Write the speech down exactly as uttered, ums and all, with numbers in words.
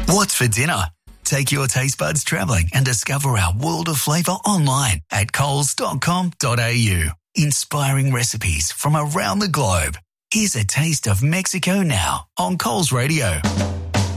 What's for dinner? Take your taste buds travelling and discover our world of flavour online at coles dot com dot a u. Inspiring recipes from around the globe. Here's a taste of Mexico now on Coles Radio.